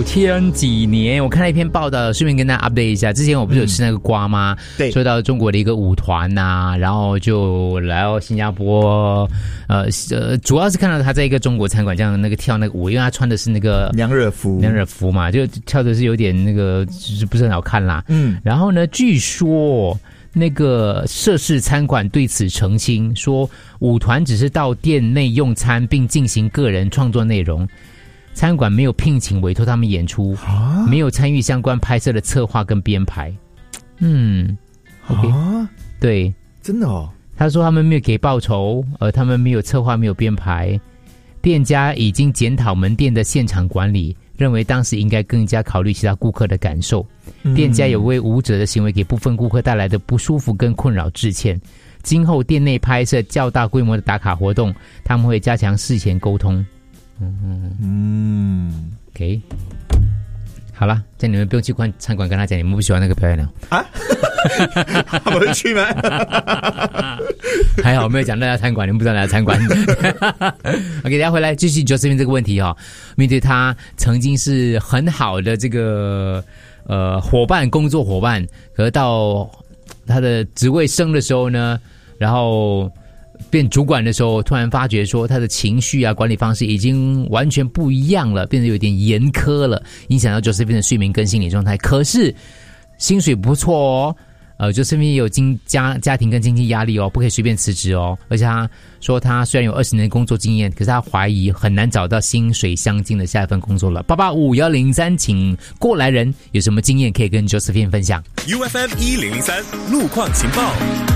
天几年，我看了一篇报道，顺便跟大家 update 一下。之前我不是有吃那个瓜吗？ 对， 说到中国的一个舞团呐，然后就来到新加坡，主要是看到他在一个中国餐馆这样那个跳那个舞，因为他穿的是那个娘惹服嘛，就跳的是有点那个，就是不是很好看啦。然后呢，据说那个涉事餐馆对此澄清说，舞团只是到店内用餐并进行个人创作内容。餐馆没有聘请委托他们演出，没有参与相关拍摄的策划跟编排。OK， 对， 真的哦。 他说他们没有给报酬，他们没有策划，没有编排。店家已经检讨门店的现场管理，认为当时应该更加考虑其他顾客的感受。店家有为舞者的行为给部分顾客带来的不舒服跟困扰致歉。今后店内拍摄较大规模的打卡活动，他们会加强事前沟通。OK， 好了，这样你们不用去餐馆跟他讲，你们不喜欢那个表演了啊？ 他们会去吗？ 还好没有讲那家餐馆，你们不知道那家餐馆。OK， 大家回来继续 Josephine 这个问题哈，面对他曾经是很好的这个工作伙伴，可是到他的职位升的时候呢，然后变主管的时候，突然发觉说他的情绪啊、管理方式已经完全不一样了，变得有点严苛了，影响到 Josephine 的睡眠跟心理状态。可是薪水不错哦，Josephine 也有家庭跟经济压力哦，不可以随便辞职哦。而且他说他虽然有20年的工作经验，可是他怀疑很难找到薪水相近的下一份工作了。8851003，请过来人有什么经验可以跟 Josephine 分享 ？UFM 1003路况情报。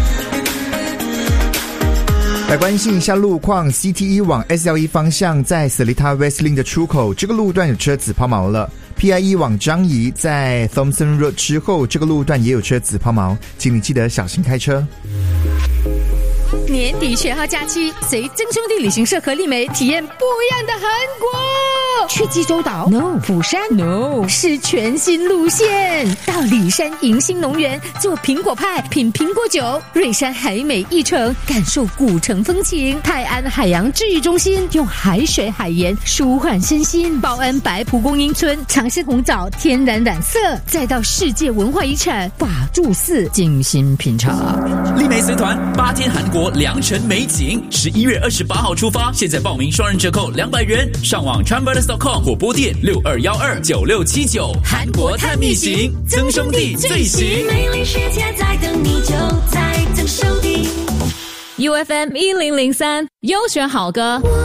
来关心一下路况 ，CTE 往 SLE 方向在 Seletar Westlink 的出口，这个路段有车子抛锚了。PIE 往樟宜在 Thompson Road 之后，这个路段也有车子抛锚，请你记得小心开车。 年底全号假期，随真兄弟旅行社和丽梅体验不一样的韩国。去济州岛 ？No。釜山 ？No。是全新路线，到里山迎新农园做苹果派，品苹果酒；瑞山海美一城感受古城风情；泰安海洋治愈中心用海水海盐舒缓身心；报恩白蒲公英村长生红枣天然染色，再到世界文化遗产法住寺精心品尝。 丽梅随团8天韩国良辰美景，11月28号出发，现在报名双人折扣200元，上网 Chanbrothers.com 或拨电62129679。韩国探秘行，曾兄弟最行， 美丽世界在等你，就在曾兄弟。 UFM 1003优选好歌。